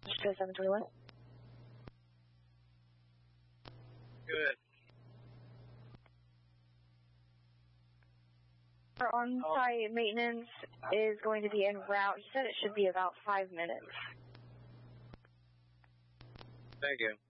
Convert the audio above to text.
Just 721. Good. Our on-site maintenance is going to be en route. He said it should be about 5 minutes. Thank you.